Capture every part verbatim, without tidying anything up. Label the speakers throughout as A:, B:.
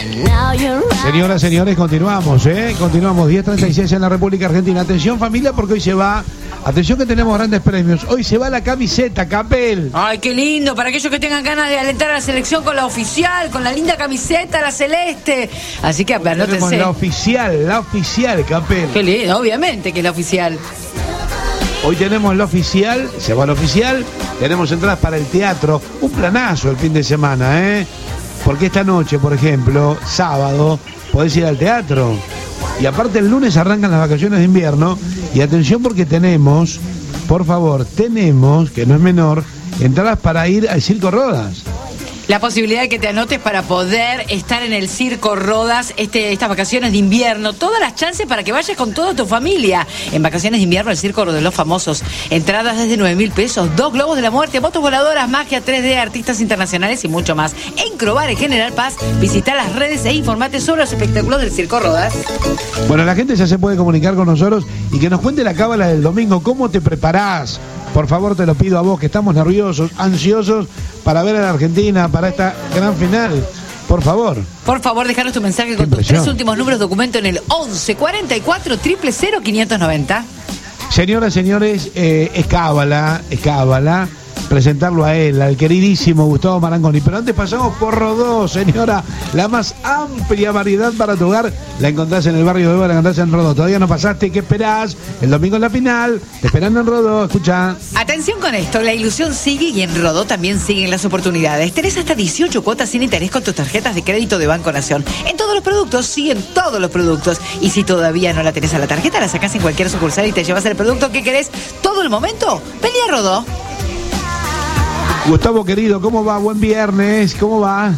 A: Señoras, señores, continuamos, ¿eh? Continuamos, diez treinta y seis en la República Argentina. Atención, familia, porque hoy se va... Atención que tenemos grandes premios. Hoy se va la camiseta, Capel.
B: Ay, qué lindo. Para aquellos que tengan ganas de alentar a la selección con la oficial, con la linda camiseta, la celeste. Así que anótense.
A: Tenemos la oficial, la oficial, Capel.
B: Qué lindo, obviamente que es la oficial.
A: Hoy tenemos la oficial, se va la oficial. Tenemos entradas para el teatro. Un planazo el fin de semana, ¿eh? Porque esta noche, por ejemplo, sábado, podés ir al teatro. Y aparte el lunes arrancan las vacaciones de invierno. Y atención porque tenemos, por favor, tenemos, que no es menor, entradas para ir al Circo Rodas.
B: La posibilidad de que te anotes para poder estar en el Circo Rodas este, estas vacaciones de invierno. Todas las chances para que vayas con toda tu familia. En vacaciones de invierno, el Circo de los Famosos. Entradas desde nueve mil pesos, dos globos de la muerte, motos voladoras, magia tres D, artistas internacionales y mucho más. En Crobar, en General Paz, visita las redes e informate sobre los espectáculos del Circo Rodas.
A: Bueno, la gente ya se puede comunicar con nosotros y que nos cuente la cábala del domingo. ¿Cómo te preparás? Por favor, te lo pido a vos, que estamos nerviosos, ansiosos para ver a la Argentina, para esta gran final. Por favor.
B: Por favor, dejanos tu mensaje con tus tres últimos números de documento en el once cuarenta y cuatro, cero cero cero, quinientos noventa.
A: Señoras, señores, eh, es cábala, es cábala presentarlo a él, al queridísimo Gustavo Marangoni. Pero antes pasamos por Rodó, señora. La más amplia variedad para tu hogar la encontrás en el barrio de Eva, la encontrás en Rodó. Todavía no pasaste, ¿qué esperás? El domingo en la final, te esperando en Rodó, escucha.
B: Atención con esto, la ilusión sigue y en Rodó también siguen las oportunidades. Tenés hasta dieciocho cuotas sin interés con tus tarjetas de crédito de Banco Nación. En todos los productos, sí, en todos los productos. Y si todavía no la tenés a la tarjeta, la sacás en cualquier sucursal y te llevas el producto que querés todo el momento. Vení a Rodó.
A: Gustavo querido, ¿cómo va? Buen viernes, ¿cómo va?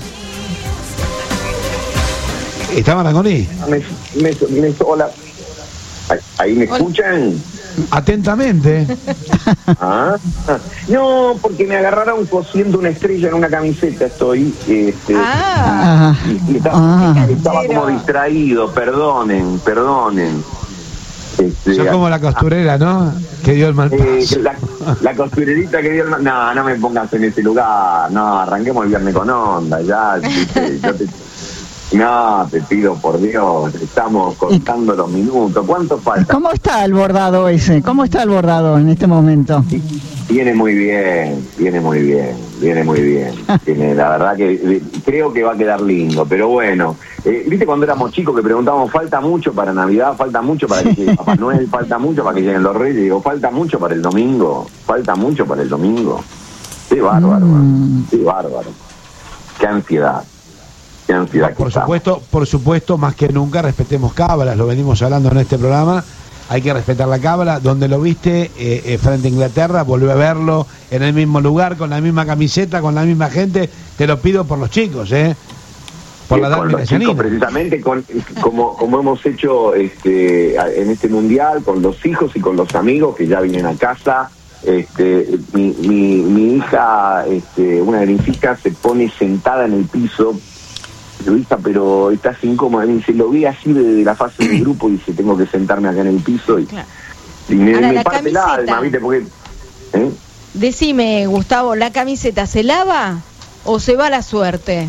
A: ¿Está Marangoni?
C: Me, me, me, hola. ¿Ahí me escuchan?
A: Atentamente.
C: Ah, no, porque me agarraron cosiendo una estrella en una camiseta, estoy. Este,
B: ah,
C: y, y estaba, ah, estaba como distraído, perdonen, perdonen. Este,
A: Son como la costurera, ¿no? Que dio el mal paso.
C: Eh, la, la costurerita que dio el mal... No, no me pongas en ese lugar. No, arranquemos el viernes con onda. Ya, ¿viste? Yo te... No, te pido por Dios. Estamos contando los minutos. ¿Cuánto falta?
D: ¿Cómo está el bordado ese? ¿Cómo está el bordado en este momento?
C: Sí, viene muy bien, viene muy bien, viene muy bien. Tiene, la verdad que creo que va a quedar lindo, pero bueno. Eh, ¿Viste cuando éramos chicos que preguntábamos, falta mucho para Navidad, falta mucho para que llegue Papá Noel, falta mucho para que lleguen los Reyes? Digo, falta mucho para el domingo, falta mucho para el domingo. Qué bárbaro, mm. qué bárbaro. Qué ansiedad. Qué ansiedad.
A: Por supuesto, por supuesto, más que nunca respetemos cábalas, lo venimos hablando en este programa. Hay que respetar la cábala. Donde lo viste, eh, eh, frente a Inglaterra, volvé a verlo en el mismo lugar, con la misma camiseta, con la misma gente. Te lo pido por los chicos, ¿eh? Por
C: sí,
A: la
C: con los chicos, precisamente con, como, como hemos hecho este, en este mundial, con los hijos y con los amigos que ya vienen a casa. Este, mi, mi, mi hija, este, una de mis hijas, se pone sentada en el piso. Luisa, pero estás incómoda. Me dice, lo vi así de la fase del grupo y dice, tengo que sentarme acá en el piso y,
E: claro.
C: y me,
E: Ahora,
C: me
E: la
C: parte el alma, ¿viste? Porque, ¿eh?
E: Decime, Gustavo, ¿la camiseta se lava o se va a la suerte?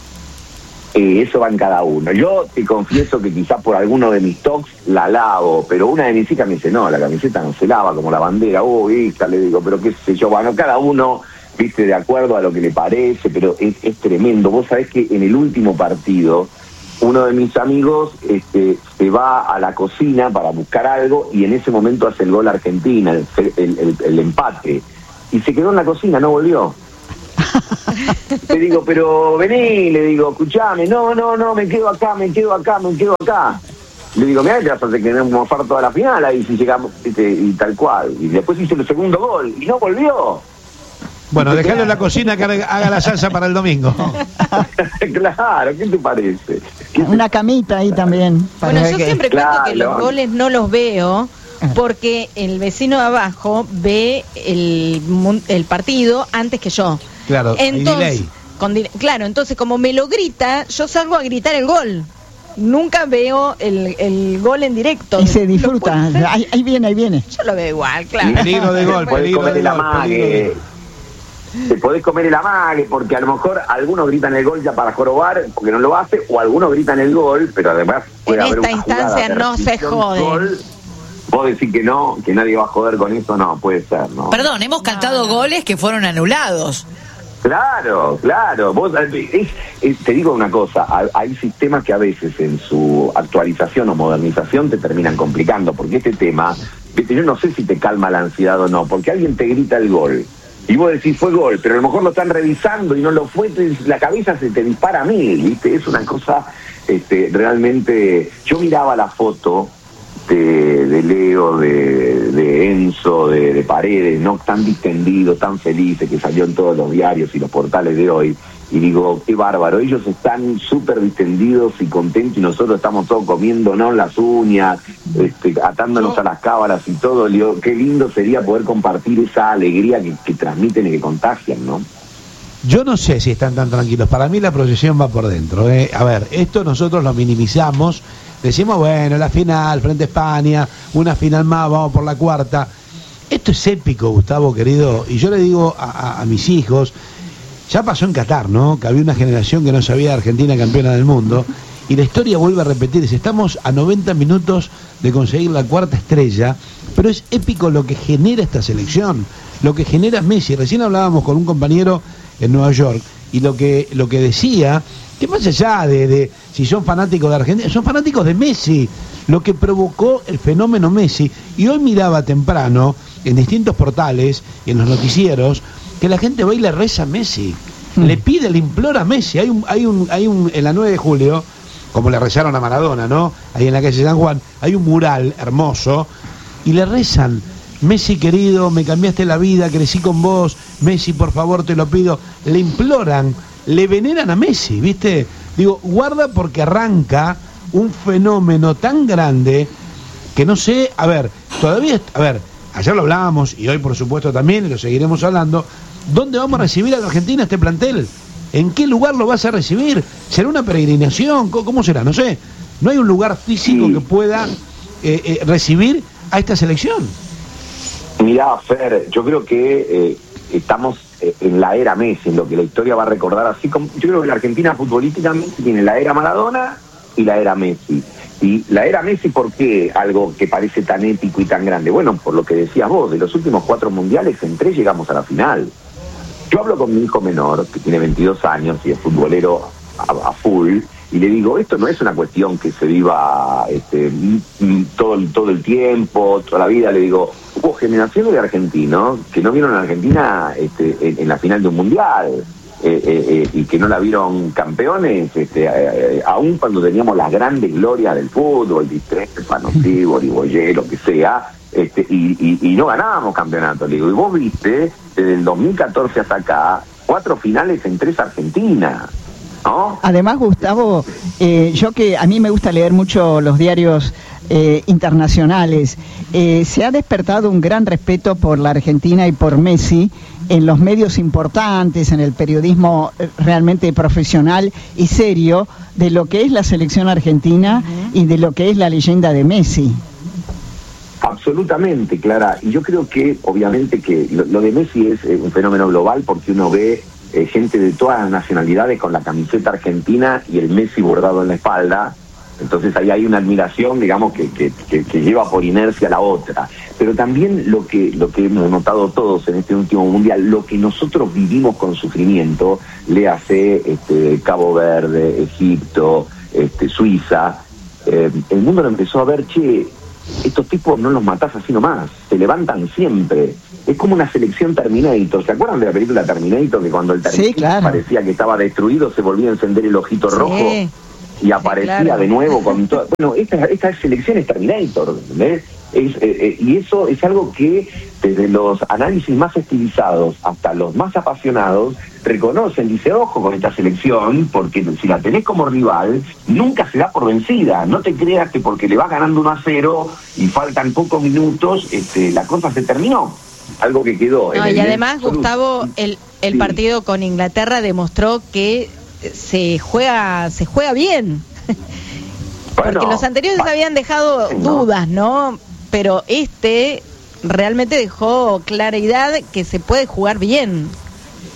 C: Eh, eso va en cada uno. Yo te confieso que quizás por alguno de mis tocs la lavo, pero una de mis hijas me dice, no, la camiseta no se lava como la bandera. Uy, hija, le digo, pero qué sé yo. Bueno, cada uno... viste, de acuerdo a lo que le parece, pero es, es tremendo. Vos sabés que en el último partido, uno de mis amigos este, se va a la cocina para buscar algo y en ese momento hace el gol Argentina, el, el, el, el empate. Y se quedó en la cocina, no volvió. Le digo, pero vení, le digo, escuchame, no, no, no, me quedo acá, me quedo acá, me quedo acá. Le digo, mirá, te vas a hacer que no mofar toda la final ahí si llegamos, este, y tal cual. Y después hizo el segundo gol y no volvió.
A: Bueno, dejalo en la cocina que haga la salsa para el domingo.
C: Claro, ¿qué te parece? ¿Qué
D: Una camita ahí también.
E: Bueno, yo
D: que...
E: siempre
C: claro.
E: cuento que los goles no los veo porque el vecino de abajo ve el, el partido antes que yo.
A: Claro,
E: entonces, con delay. Claro, entonces como me lo grita, yo salgo a gritar el gol. Nunca veo el, el gol en directo.
D: Y se disfruta. Ahí, ahí viene, ahí viene.
E: Yo lo veo igual, claro.
A: Peligro de gol, peligro de
C: la
A: gol.
C: mague. te podés comer el amague, porque a lo mejor algunos gritan el gol ya para jorobar, porque no lo hace, o algunos gritan el gol, pero además puede
E: en
C: haber
E: esta
C: una
E: instancia no se jode.
C: Gol. Vos decís que no, que nadie va a joder con eso, no, puede ser, ¿no?
B: Perdón, hemos cantado no. goles que fueron anulados.
C: Claro, claro. Vos, es, es, te digo una cosa, hay sistemas que a veces en su actualización o modernización te terminan complicando, porque este tema, yo no sé si te calma la ansiedad o no, porque alguien te grita el gol y vos decís fue gol, pero a lo mejor lo están revisando y no lo fue, la cabeza se te dispara a mil, ¿viste? Es una cosa este, realmente... Yo miraba la foto de, de Leo, de, de Enzo, de, de Paredes, ¿no? Tan distendidos, tan felices, que salió en todos los diarios y los portales de hoy, y digo, qué bárbaro, ellos están súper distendidos y contentos y nosotros estamos todos comiéndonos las uñas, este, atándonos a las cábalas y todo. Digo, qué lindo sería poder compartir esa alegría que, que transmiten y que contagian, ¿no?
A: Yo no sé si están tan tranquilos, para mí la procesión va por dentro, ¿eh? A ver, esto nosotros lo minimizamos, decimos, bueno, la final, frente a España, una final más, vamos por la cuarta. Esto es épico, Gustavo, querido, y yo le digo a, a, a mis hijos, ya pasó en Qatar, ¿no? Que había una generación que no sabía de Argentina campeona del mundo, y la historia vuelve a repetirse. Estamos a noventa minutos de conseguir la cuarta estrella, pero es épico lo que genera esta selección, lo que genera Messi. Recién hablábamos con un compañero en Nueva York, y lo que, lo que decía, que más allá de, de si son fanáticos de Argentina, son fanáticos de Messi, lo que provocó el fenómeno Messi. Y hoy miraba temprano, en distintos portales, en los noticieros, que la gente va y le reza a Messi, mm. le pide, le implora a Messi. Hay un, hay un, hay un, en la nueve de julio, como le rezaron a Maradona, ¿no? Ahí en la calle San Juan, hay un mural hermoso, y le rezan, Messi querido, me cambiaste la vida, crecí con vos, Messi, por favor, te lo pido. Le imploran, le veneran a Messi, ¿viste? Digo, guarda, porque arranca un fenómeno tan grande que no sé, a ver, todavía, a ver, ayer lo hablábamos y hoy por supuesto también, y lo seguiremos hablando, ¿dónde vamos a recibir a la Argentina este plantel? ¿En qué lugar lo vas a recibir? ¿Será una peregrinación? ¿Cómo será? No sé. No hay un lugar físico sí. que pueda eh, eh, recibir a esta selección.
C: Mirá, Fer, yo creo que eh, estamos eh, en la era Messi, en lo que la historia va a recordar, así como yo creo que la Argentina futbolísticamente tiene la era Maradona y la era Messi. Y la era Messi, ¿por qué algo que parece tan épico y tan grande? Bueno, por lo que decías vos, de los últimos cuatro mundiales, en tres llegamos a la final. Yo hablo con mi hijo menor, que tiene veintidós años y es futbolero a, a full, y le digo, esto no es una cuestión que se viva este, todo, todo el tiempo, toda la vida. Le digo, hubo generaciones de argentinos que no vieron a Argentina este, en, en la final de un mundial, eh, eh, eh, y que no la vieron campeones, este, eh, eh, aún cuando teníamos las grandes glorias del fútbol, Di Stefano, Sivori, Boyer, lo que sea, este, y, y, y no ganábamos campeonatos. Le digo, y vos viste, desde el dos mil catorce hasta acá, cuatro finales en tres Argentinas, ¿no?
D: Además, Gustavo, eh, yo que a mí me gusta leer mucho los diarios eh, internacionales, eh, se ha despertado un gran respeto por la Argentina y por Messi en los medios importantes, en el periodismo realmente profesional y serio, de lo que es la selección argentina uh-huh. y de lo que es la leyenda de Messi.
C: Absolutamente, Clara. Y yo creo que, obviamente, que lo, lo de Messi es eh, un fenómeno global, porque uno ve eh, gente de todas las nacionalidades con la camiseta argentina y el Messi bordado en la espalda. Entonces ahí hay una admiración, digamos, que, que, que, que lleva por inercia a la otra. Pero también lo que, lo que hemos notado todos en este último mundial, lo que nosotros vivimos con sufrimiento, le hace este, Cabo Verde, Egipto, este, Suiza, eh, el mundo lo empezó a ver, che, estos tipos no los matás así nomás, se levantan siempre. Es como una selección Terminator. ¿Se acuerdan de la película Terminator? Que cuando el Terminator sí, claro. parecía que estaba destruido, se volvía a encender el ojito sí. rojo y aparecía sí, claro. de nuevo con todo. Bueno, esta, esta selección es Terminator, ¿entendés? Es, eh, eh, y eso es algo que desde los análisis más estilizados hasta los más apasionados reconocen, dice, ojo con esta selección, porque si la tenés como rival, nunca se da por vencida. No te creas que porque le vas ganando uno a cero y faltan pocos minutos, este, la cosa se terminó. Algo que quedó.
E: No, y además, absoluto. Gustavo, el, el sí. partido con Inglaterra demostró que se juega, se juega bien. Porque bueno, los anteriores va, habían dejado no. dudas, ¿no? Pero este realmente dejó claridad que se puede jugar bien.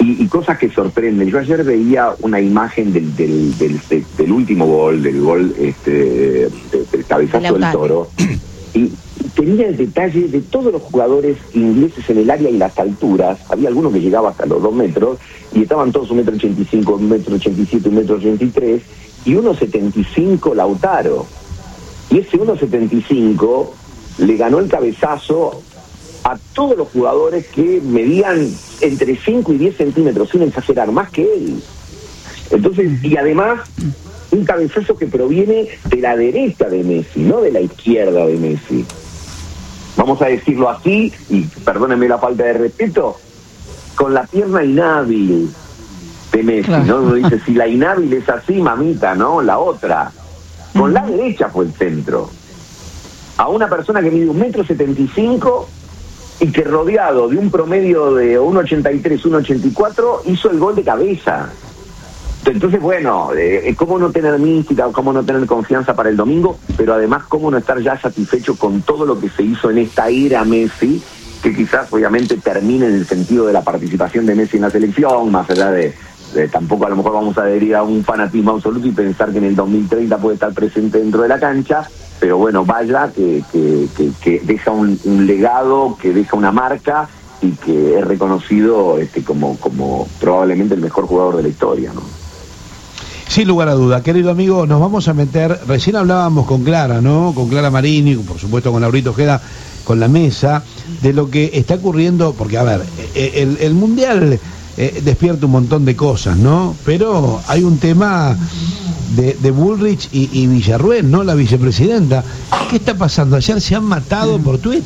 C: y, y cosas que sorprenden. Yo ayer veía una imagen del, del, del, del, del último gol, del gol este, de, del cabezazo del Toro, y tenía el detalle de todos los jugadores ingleses en el área y las alturas. Había alguno que llegaba hasta los dos metros, y estaban todos un metro ochenta y cinco, un metro ochenta y siete, un metro ochenta y tres, y uno setenta y cinco Lautaro. Y ese uno setenta y cinco le ganó el cabezazo a todos los jugadores que medían entre cinco y diez centímetros, sin exagerar, más que él. Entonces, y además, un cabezazo que proviene de la derecha de Messi, no de la izquierda de Messi. Vamos a decirlo así, y perdónenme la falta de respeto, con la pierna inhábil de Messi, claro. ¿no? Uno dice, si la inhábil es así, mamita, ¿no? La otra. Con la derecha fue el centro. A una persona que mide un metro setenta y cinco y que rodeado de un promedio de uno ochenta y tres, uno ochenta y cuatro, hizo el gol de cabeza. Entonces, bueno, eh, cómo no tener mística, cómo no tener confianza para el domingo, pero además cómo no estar ya satisfecho con todo lo que se hizo en esta era Messi, que quizás obviamente termine en el sentido de la participación de Messi en la selección, más allá de, de tampoco a lo mejor vamos a adherir a un fanatismo absoluto y pensar que en el dos mil treinta puede estar presente dentro de la cancha, pero bueno, vaya que, que, que, que deja un, un legado, que deja una marca y que es reconocido este, como, como probablemente el mejor jugador de la historia, ¿no?
A: Sin lugar a duda, querido amigo, nos vamos a meter, recién hablábamos con Clara, ¿no? Con Clara Marini, por supuesto con Laurito Ojeda, con la mesa, de lo que está ocurriendo, porque a ver, el, el Mundial eh, despierta un montón de cosas, ¿no? Pero hay un tema de, de Bullrich y, y Villarruel, ¿no? La vicepresidenta. ¿Qué está pasando? Ayer se han matado por Twitter.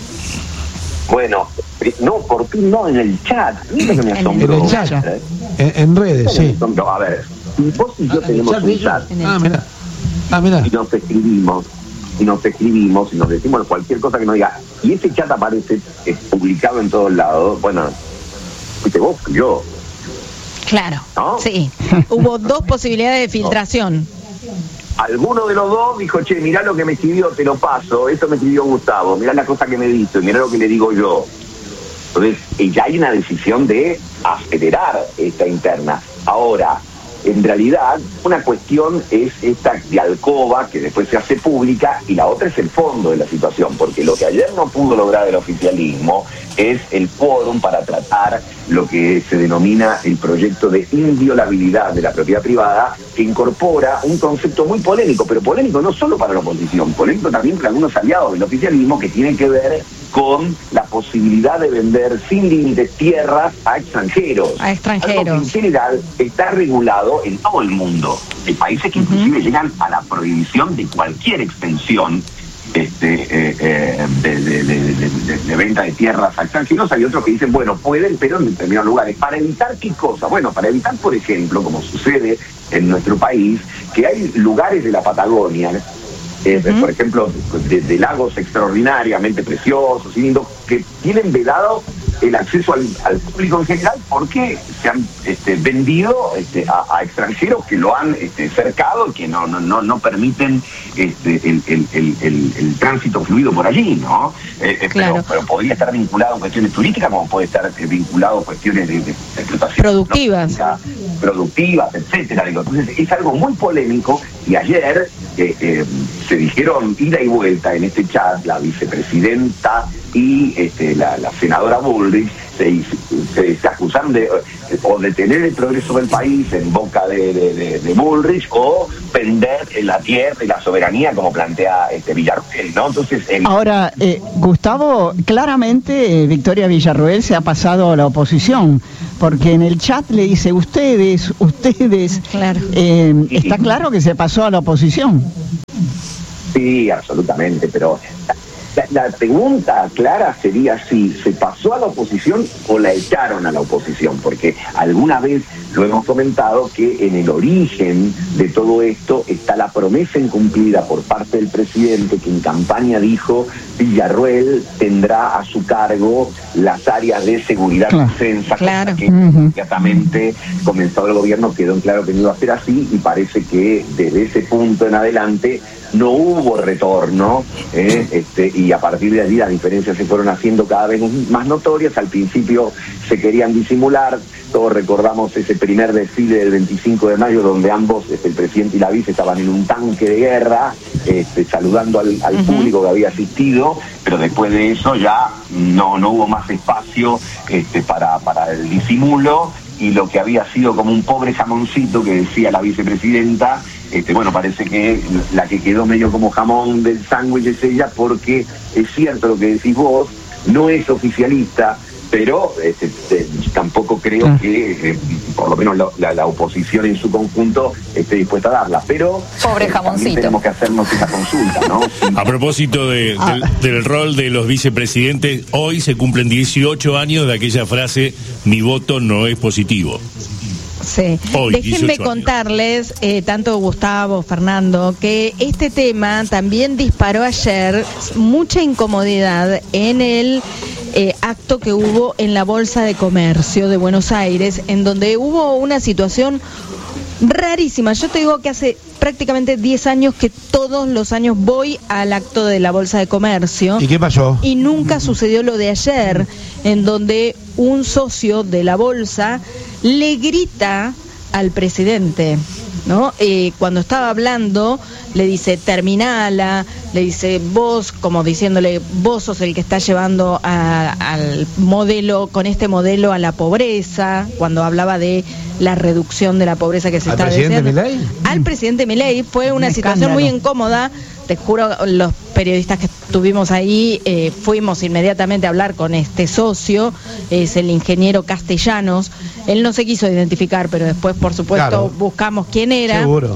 C: Bueno, no, por ti no, en el chat. Mira que me asombró.
A: En el chat, en, en redes, sí.
C: A ver, vos y yo ah, tenemos un chat.
A: Ah, mira. Ah, mira.
C: Y nos escribimos, y nos escribimos, y nos decimos cualquier cosa que nos diga. Y ese chat aparece es publicado en todos lados. Bueno, fuiste vos, yo.
E: Claro, ¿no? Sí. Hubo dos posibilidades de filtración.
C: Alguno de los dos dijo, che, mirá lo que me escribió, te lo paso, esto me escribió Gustavo, mirá la cosa que me dice, mirá lo que le digo yo. Entonces, ya hay una decisión de acelerar esta interna. Ahora, en realidad, una cuestión es esta de alcoba, que después se hace pública, y la otra es el fondo de la situación, porque lo que ayer no pudo lograr el oficialismo es el quórum para tratar lo que se denomina el proyecto de inviolabilidad de la propiedad privada, que incorpora un concepto muy polémico, pero polémico no solo para la oposición, polémico también para algunos aliados del oficialismo, que tiene que ver con la posibilidad de vender sin límites tierras a extranjeros.
E: A extranjeros.
C: Algo que en general está regulado en todo el mundo. Hay países que uh-huh. inclusive llegan a la prohibición de cualquier extensión este, eh, eh, de, de, de, de, de, de venta de tierras a extranjeros. Hay otros que dicen, bueno, pueden, pero en determinados lugares. ¿Para evitar qué cosa? Bueno, para evitar, por ejemplo, como sucede en nuestro país, que hay lugares de la Patagonia, Eh, uh-huh. por ejemplo, de, de lagos extraordinariamente preciosos y lindos, que tienen vedado el acceso al, al público en general porque se han este, vendido este, a, a extranjeros que lo han este, cercado y que no no no, no permiten este, el, el, el, el, el tránsito fluido por allí, ¿no? Eh, eh,
E: claro.
C: pero, pero podría estar vinculado a cuestiones turísticas, como puede estar eh, vinculado a cuestiones de, de, de explotación
E: productivas,
C: productivas, etcétera. Digo, entonces es algo muy polémico y ayer eh, eh, se dijeron ida y vuelta en este chat la vicepresidenta y este, la, la senadora Bullrich se, se, se acusaron de o detener el progreso del país en boca de, de, de, de Bullrich o vender la tierra y la soberanía como plantea este Villarruel, ¿no? Entonces el...
D: Ahora, eh, Gustavo, claramente eh, Victoria Villarruel se ha pasado a la oposición, porque en el chat le dice ustedes, ustedes,
E: claro.
D: eh, está claro que se pasó a la oposición.
C: Sí, absolutamente, pero la, la pregunta clara sería si se pasó a la oposición o la echaron a la oposición, porque alguna vez lo hemos comentado que en el origen de todo esto está la promesa incumplida por parte del presidente, que en campaña dijo Villarruel tendrá a su cargo las áreas de seguridad y
D: claro.
C: defensa,
E: claro.
C: que inmediatamente comenzado el gobierno quedó en claro que no iba a ser así y parece que desde ese punto en adelante no hubo retorno, eh, este, y a partir de allí las diferencias se fueron haciendo cada vez más notorias. Al principio se querían disimular, todos recordamos ese primer desfile del veinticinco de mayo donde ambos, este, el presidente y la vice, estaban en un tanque de guerra, este, saludando al, al uh-huh. público que había asistido, pero después de eso ya no, no hubo más espacio este, para, para el disimulo, y lo que había sido como un pobre jamoncito que decía la vicepresidenta, este, bueno, parece que la que quedó medio como jamón del sándwich es ella, porque es cierto lo que decís vos, no es oficialista, pero este, este, tampoco creo ah. que, eh, por lo menos lo, la, la oposición en su conjunto esté dispuesta a darla. Pero
B: pobre
C: eh,
B: jamoncito.
C: Tenemos que hacernos esa consulta, ¿no?
F: A propósito de, ah. del, del rol de los vicepresidentes, hoy se cumplen dieciocho años de aquella frase: mi voto no es positivo.
E: Sí, hoy, déjenme contarles, eh, tanto Gustavo, Fernando, que este tema también disparó ayer mucha incomodidad en el eh, acto que hubo en la Bolsa de Comercio de Buenos Aires, en donde hubo una situación rarísima. Yo te digo que hace prácticamente diez años que todos los años voy al acto de la Bolsa de Comercio.
A: ¿Y qué pasó?
E: Y nunca sucedió lo de ayer, en donde un socio de la Bolsa le grita al presidente, ¿no? Eh, cuando estaba hablando, le dice, terminala, le dice, vos, como diciéndole, vos sos el que está llevando a, al modelo, con este modelo a la pobreza, cuando hablaba de la reducción de la pobreza que se está deseando.
A: ¿Al presidente Milei?
E: Al presidente Milei. Fue una
D: Un
E: situación
D: escándalo.
E: muy incómoda. Te juro, los periodistas que estuvimos ahí eh, fuimos inmediatamente a hablar con este socio, es el ingeniero Castellanos. Él no se quiso identificar, pero después, por supuesto, claro, buscamos quién era.
A: Seguro.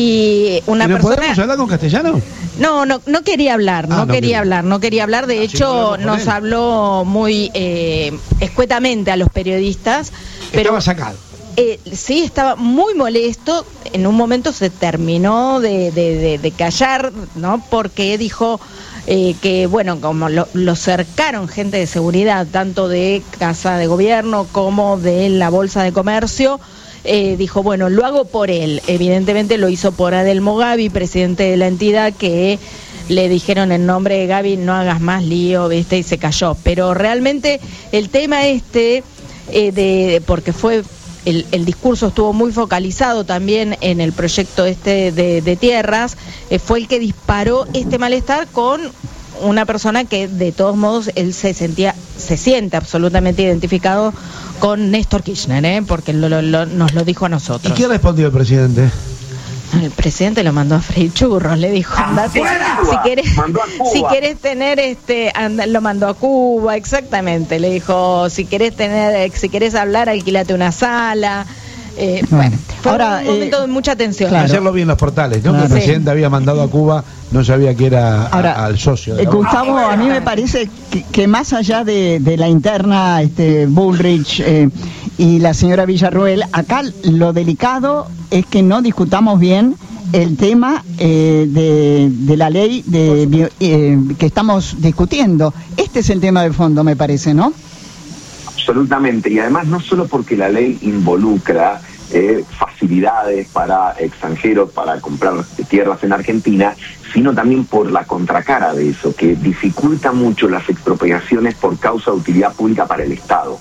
E: Y una
A: ¿Y no
E: persona...
A: podemos hablar con Castellanos?
E: No, no, no quería hablar, no, ah, no quería quería. hablar, no quería hablar. De ah, hecho, si no nos habló muy eh, escuetamente a los periodistas. Pero
A: estaba sacado.
E: Eh, sí, estaba muy molesto. En un momento se terminó de, de, de, de callar, ¿no? Porque dijo eh, que, bueno, como lo, lo cercaron gente de seguridad, tanto de Casa de Gobierno como de la Bolsa de Comercio, eh, dijo, bueno, lo hago por él. Evidentemente lo hizo por Adelmo Gavi, presidente de la entidad, que le dijeron en nombre de Gavi, no hagas más lío, ¿viste? Y se cayó. Pero realmente el tema este, eh, de porque fue... El, el discurso estuvo muy focalizado también en el proyecto este de, de tierras, eh, fue el que disparó este malestar con una persona que de todos modos él se sentía, se siente absolutamente identificado con Néstor Kirchner, ¿eh? Porque lo, lo, lo, nos lo dijo a nosotros.
A: ¿Y qué respondió el presidente?
E: El presidente lo mandó a freír churros, le dijo, andate, si querés, si querés tener este, anda, lo mandó a Cuba, exactamente, le dijo, si querés tener, si querés hablar, alquilate una sala. Eh, bueno, fue ahora, un momento eh, de mucha tensión.
A: Claro. Ayer lo vi en los portales, ¿no? Claro. Que el presidente sí. había mandado a Cuba, no sabía que era ahora, a, al socio. De
D: eh, Gustavo, a mí me parece que, que más allá de, de la interna, este Bullrich eh, y la señora Villarroel, acá lo delicado es que no discutamos bien el tema eh, de, de la ley de, eh, que estamos discutiendo. Este es el tema de fondo, me parece, ¿no?
C: Absolutamente, y además no solo porque la ley involucra eh, facilidades para extranjeros para comprar tierras en Argentina, sino también por la contracara de eso, que dificulta mucho las expropiaciones por causa de utilidad pública para el Estado.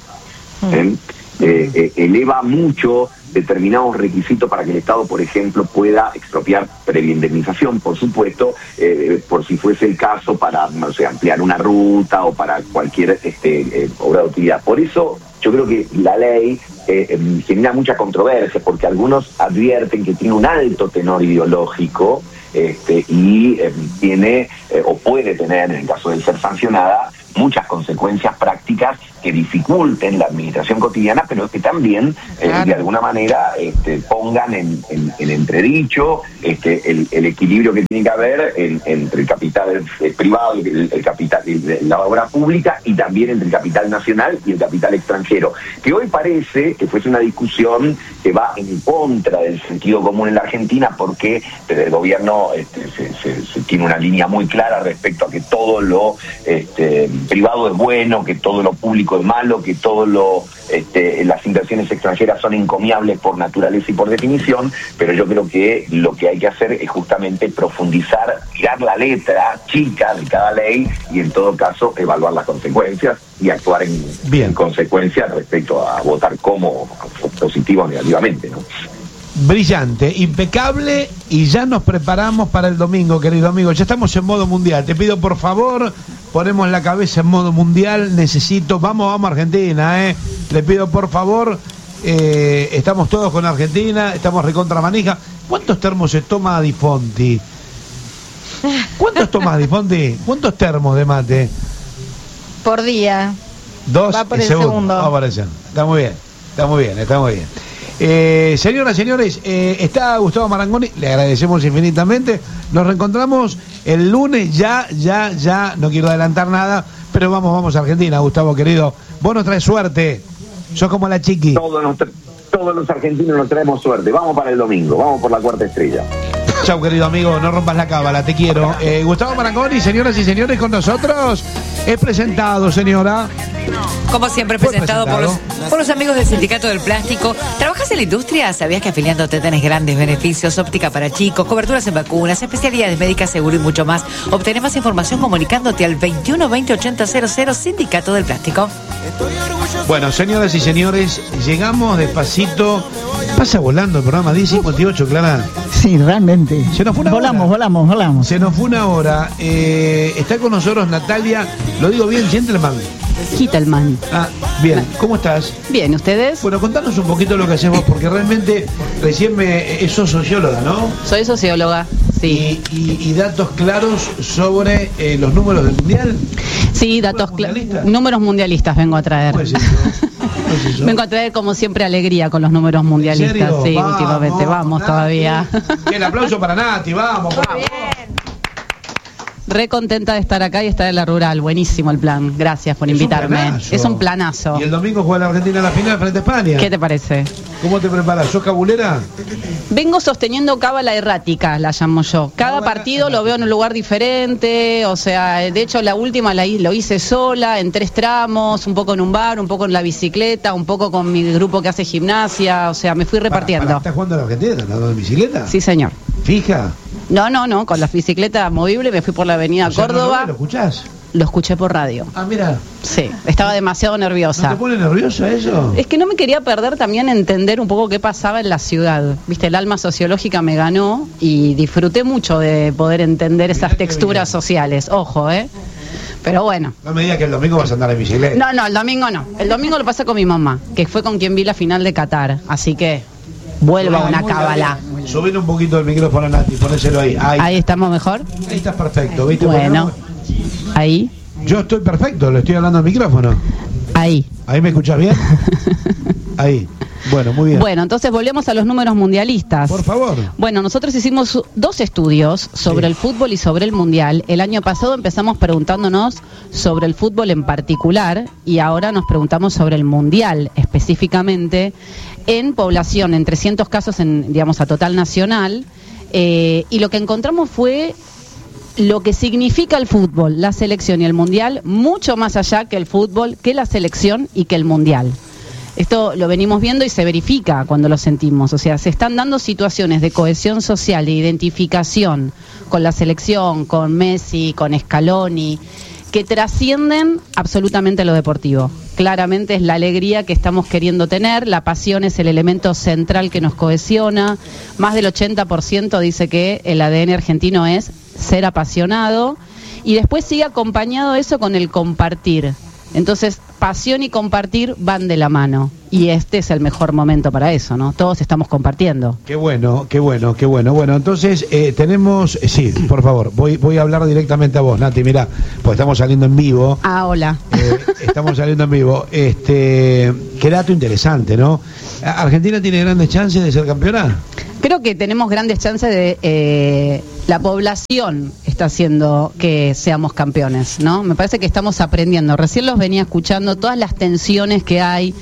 C: ¿Eh? Eh, eh, eleva mucho determinados requisitos para que el Estado, por ejemplo, pueda expropiar previa indemnización, por supuesto, eh, por si fuese el caso para, no sé, ampliar una ruta o para cualquier este, eh, obra de utilidad. Por eso yo creo que la ley eh, eh, genera mucha controversia, porque algunos advierten que tiene un alto tenor ideológico este, y eh, tiene, eh, o puede tener, en el caso de ser sancionada, muchas consecuencias prácticas que dificulten la administración cotidiana, pero que también eh, claro. de alguna manera este, pongan en, en, en entredicho este, el, el equilibrio que tiene que haber en, entre el capital eh, privado, el, el capital, el, la obra pública, y también entre el capital nacional y el capital extranjero, que hoy parece que fuese una discusión que va en contra del sentido común en la Argentina, porque desde el gobierno este, se, se, se tiene una línea muy clara respecto a que todo lo este, privado es bueno, que todo lo público lógico y malo, que todo lo este, las inversiones extranjeras son encomiables por naturaleza y por definición, pero yo creo que lo que hay que hacer es justamente profundizar, mirar la letra chica de cada ley y en todo caso evaluar las consecuencias y actuar en, en consecuencia respecto a votar como positivo o negativamente, ¿no?
A: Brillante, impecable, y ya nos preparamos para el domingo, querido amigo. Ya estamos en modo mundial. Te pido por favor, ponemos la cabeza en modo mundial. Necesito, vamos, vamos a Argentina, eh. Le pido por favor, eh, estamos todos con Argentina, estamos recontra manija. ¿Cuántos termos se toma Di Fonti? ¿Cuántos tomas Di Fonti? ¿Cuántos termos de mate?
E: Por día.
A: Dos
E: Va por
A: y
E: el
A: segundo.
E: segundo.
A: Va por el segundo. Está muy bien, está muy bien, está muy bien. Eh, señoras, señores, eh, está Gustavo Marangoni, le agradecemos infinitamente. Nos reencontramos el lunes, ya, ya, ya, no quiero adelantar nada, pero vamos, vamos a Argentina, Gustavo, querido. Vos nos traes suerte, sos como la chiqui.
C: Todos, nos tra- todos los argentinos nos traemos suerte. Vamos para el domingo, vamos por la cuarta estrella.
A: Chau, querido amigo, no rompas la cábala, te quiero. Eh, Gustavo Marangoni, señoras y señores, con nosotros es presentado, señora.
B: Como siempre, presentado, presentado. Por, los, por los amigos del Sindicato del Plástico. ¿Trabajas en la industria? ¿Sabías que afiliándote tenés grandes beneficios? Óptica para chicos, coberturas en vacunas, especialidades médicas, seguro y mucho más. Obtenés más información comunicándote al veintiuno veinte ochenta cero cero, Sindicato del Plástico.
A: Bueno, señoras y señores, llegamos despacito. Pasa volando el programa diez cincuenta y ocho, Clara.
D: Sí, realmente.
A: Se nos fue una
D: volamos,
A: hora.
D: volamos, volamos.
A: Se nos fue una hora. Eh, está con nosotros Natalia, lo digo bien, Gentleman.
G: Kittelman.
A: Ah, bien. ¿Cómo estás?
G: Bien, ¿ustedes?
A: Bueno, contanos un poquito lo que hacemos, porque realmente recién me... Sos socióloga, ¿no?
G: Soy socióloga, sí.
A: Y, y, y datos claros sobre eh, los números del Mundial.
G: Sí, datos claros. Números mundialistas vengo a traer.
A: Pues eso. Pues eso.
G: Vengo a traer, como siempre, alegría con los números mundialistas.
A: ¿En serio?
G: Sí,
A: vamos,
G: últimamente. Vamos
A: Nati.
G: Todavía.
A: El aplauso para Nati, vamos, vamos.
G: Re contenta de estar acá y estar en la rural. Buenísimo el plan. Gracias por
A: Es
G: invitarme.
A: un planazo.
G: Es un planazo.
A: Y el domingo juega la Argentina en la final frente a España.
G: ¿Qué te parece?
A: ¿Cómo te preparas? ¿Sos cabulera?
G: Vengo sosteniendo cábala errática, la llamo yo. Cada
A: Cábala
G: partido lo
A: errática.
G: veo en un lugar diferente, o sea, de hecho la última la hi- lo hice sola, en tres tramos, un poco en un bar, un poco en la bicicleta, un poco con mi grupo que hace gimnasia, o sea, me fui repartiendo.
A: Para, para, ¿Estás jugando a la Argentina? ¿Estás andando en bicicleta?
G: Sí, señor.
A: ¿Fija?
G: No, no, no, con la bicicleta movible me fui por la avenida
A: O sea, ¿no lo
G: Córdoba.
A: ves? ¿Lo escuchás?
G: Lo escuché por radio.
A: Ah, mira.
G: Sí, estaba demasiado
A: ¿No
G: nerviosa.
A: te pone nerviosa eso?
G: Es que no me quería perder también entender un poco qué pasaba en la ciudad. Viste, el alma sociológica me ganó y disfruté mucho de poder entender
A: Mirá
G: esas
A: qué
G: texturas
A: bien.
G: sociales. Ojo, ¿eh? Pero bueno.
A: No me digas que el domingo vas a andar en bicicleta.
G: No, no, el domingo no. El domingo lo pasé con mi mamá, que fue con quien vi la final de Qatar. Así que vuelvo a una cábala.
A: Subir un poquito el micrófono, Nati, ponéselo ahí. Ahí,
G: Ahí estamos mejor.
A: ahí estás perfecto, ¿viste?
G: Bueno.
A: Porque
G: Ahí,
A: no- Yo estoy perfecto, le estoy hablando al micrófono.
G: ahí.
A: ¿Ahí me escuchás bien? Ahí. Bueno, muy bien.
G: Bueno, entonces volvemos a los números mundialistas.
A: Por favor.
G: Bueno, nosotros hicimos dos estudios sobre
A: Sí.
G: el fútbol y sobre el mundial. El año pasado empezamos preguntándonos sobre el fútbol en particular y ahora nos preguntamos sobre el mundial específicamente en población, en trescientos casos en, digamos, a total nacional. Eh, y lo que encontramos fue lo que significa el fútbol, la selección y el mundial, mucho más allá que el fútbol, que la selección y que el mundial. Esto lo venimos viendo y se verifica cuando lo sentimos. O sea, se están dando situaciones de cohesión social, de identificación con la selección, con Messi, con Scaloni, que trascienden absolutamente lo deportivo. Claramente es la alegría que estamos queriendo tener, la pasión es el elemento central que nos cohesiona. Más del ochenta por ciento dice que el A D N argentino es ser apasionado y después sigue acompañado eso con el compartir. Entonces, pasión y compartir van de la mano. Y este es el mejor momento para eso, ¿no? Todos estamos compartiendo.
A: Qué bueno, qué bueno, qué bueno. Bueno, entonces eh, tenemos... eh, sí, por favor, voy voy a hablar directamente a vos, Nati, mirá, pues estamos saliendo en vivo.
G: Ah, hola.
A: Eh, estamos saliendo en vivo. Este, qué dato interesante, ¿no? ¿Argentina tiene grandes chances de ser campeona?
G: Creo que tenemos grandes chances de... Eh, la población está haciendo que seamos campeones, ¿no? Me parece que estamos aprendiendo. Recién los venía escuchando, todas las tensiones que hay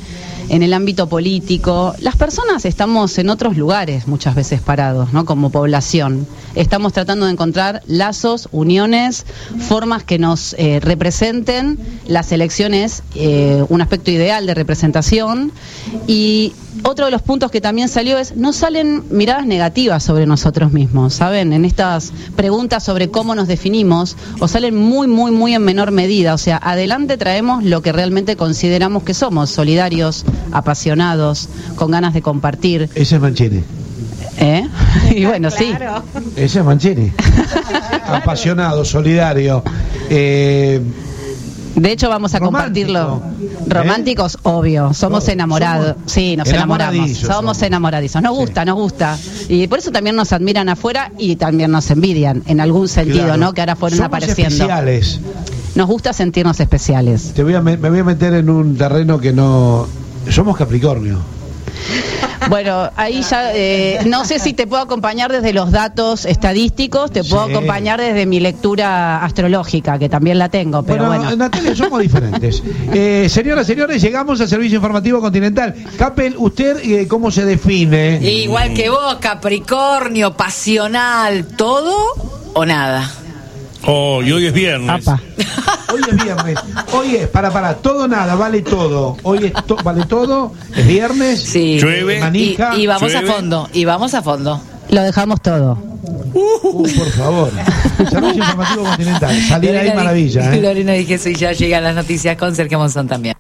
G: en el ámbito político. Las personas estamos en otros lugares muchas veces parados, ¿no? Como población. Estamos tratando de encontrar lazos, uniones, formas que nos eh, representen. Las elecciones, eh, un aspecto ideal de representación. Y otro de los puntos que también salió es, no salen miradas negativas sobre nosotros mismos, ¿saben? En estas preguntas sobre cómo nos definimos, o salen muy, muy, muy en menor medida. O sea, adelante traemos lo que realmente consideramos que somos, solidarios, apasionados, con ganas de compartir.
A: Ese es Mancini.
G: ¿Eh? Y bueno, claro. Sí.
A: Ese es Mancini. Apasionado, solidario. Eh...
G: De hecho, vamos a romántico, compartirlo. Románticos, ¿eh? Obvio. Somos no, enamorados. Somos sí, nos enamoramos. Somos, somos enamoradizos. Nos gusta, sí. nos gusta. Y por eso también nos admiran afuera y también nos envidian, en algún sentido, claro. ¿no? Que ahora fueron somos apareciendo. Especiales. Nos gusta sentirnos especiales.
A: Te voy a, me, me voy a meter en un terreno que no... Somos Capricornio.
G: Bueno, ahí ya eh, no sé si te puedo acompañar desde los datos estadísticos, te puedo sí. acompañar desde mi lectura astrológica, que también la tengo, pero bueno. bueno.
A: Natalia, somos diferentes. Eh, señoras, señores, llegamos al Servicio Informativo Continental. Capel, ¿usted eh, cómo se define?
B: Igual que vos, Capricornio, pasional, ¿todo o nada?
F: Oh, y hoy es viernes.
A: Apa. Hoy es viernes. Hoy es, para, para, todo nada, vale todo. Hoy es to, vale todo, es viernes.
B: Sí.
F: Llueve.
B: Manija. Y, y vamos llueve. a fondo, y vamos a fondo.
G: Lo dejamos todo.
A: Uh, por favor. Servicio Informativo Continental. Salir ahí maravilla, ¿eh?
B: Lorena dije, y ya llegan las noticias con Sergio Monzón también.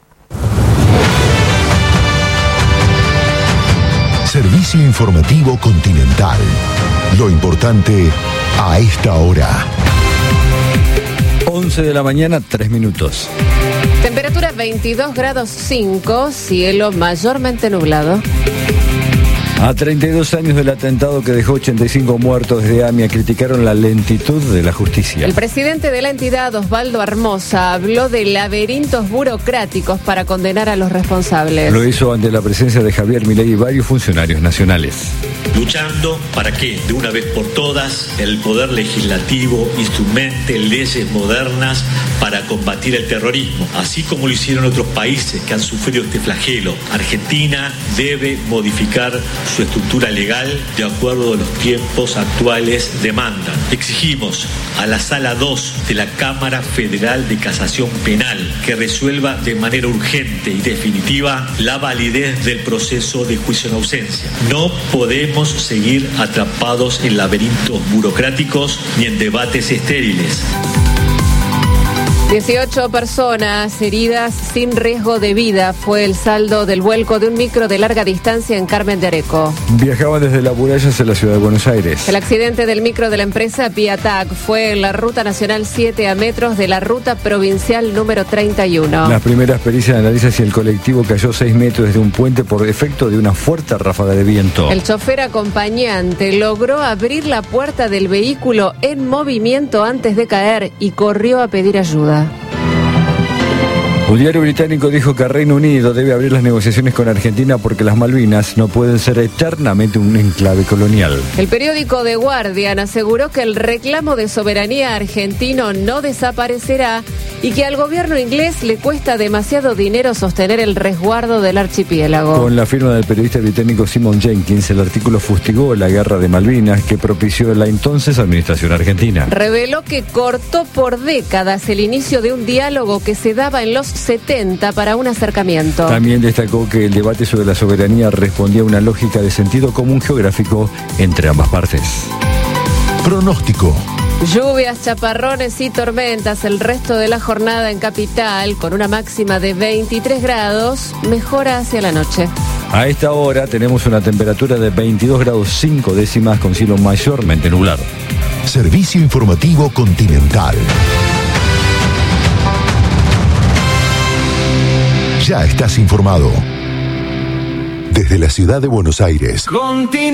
H: Servicio Informativo Continental. Lo importante a esta hora.
I: once de la mañana, tres minutos.
J: Temperatura veintidós grados cinco, cielo mayormente nublado.
I: A treinta y dos años del atentado que dejó ochenta y cinco muertos desde AMIA, criticaron la lentitud de la justicia.
J: El presidente de la entidad, Osvaldo Armosa, habló de laberintos burocráticos para condenar a los responsables.
I: Lo hizo ante la presencia de Javier Milei y varios funcionarios nacionales.
K: Luchando para que, de una vez por todas, el poder legislativo instrumente leyes modernas para combatir el terrorismo, así como lo hicieron otros países que han sufrido este flagelo. Argentina debe modificar su estructura legal de acuerdo a los tiempos actuales demandan. Exigimos a la Sala dos de la Cámara Federal de Casación Penal que resuelva de manera urgente y definitiva la validez del proceso de juicio en ausencia. No podemos seguir atrapados en laberintos burocráticos ni en debates estériles.
J: dieciocho personas heridas sin riesgo de vida fue el saldo del vuelco de un micro de larga distancia en Carmen de Areco.
I: Viajaban desde La Muralla hacia la ciudad de Buenos Aires.
J: El accidente del micro de la empresa Piatac fue en la ruta nacional siete a metros de la ruta provincial número treinta y uno.
I: Las primeras pericias analizan si el colectivo cayó seis metros desde un puente por efecto de una fuerte ráfaga de viento.
J: El chofer acompañante logró abrir la puerta del vehículo en movimiento antes de caer y corrió a pedir ayuda.
I: Un diario británico dijo que Reino Unido debe abrir las negociaciones con Argentina porque las Malvinas no pueden ser eternamente un enclave colonial.
J: El periódico The Guardian aseguró que el reclamo de soberanía argentino no desaparecerá y que al gobierno inglés le cuesta demasiado dinero sostener el resguardo del archipiélago.
I: Con la firma del periodista británico Simon Jenkins, el artículo fustigó la guerra de Malvinas que propició la entonces administración argentina.
J: Reveló que cortó por décadas el inicio de un diálogo que se daba en los setenta para un acercamiento.
I: También destacó que el debate sobre la soberanía respondía a una lógica de sentido común geográfico entre ambas partes.
H: Pronóstico.
J: Lluvias, chaparrones y tormentas el resto de la jornada en Capital, con una máxima de veintitrés grados, mejora hacia la noche.
I: A esta hora tenemos una temperatura de veintidós grados cinco décimas con cielo mayormente nublado.
H: Servicio Informativo Continental. Ya estás informado. Desde la ciudad de Buenos Aires.
L: Continental.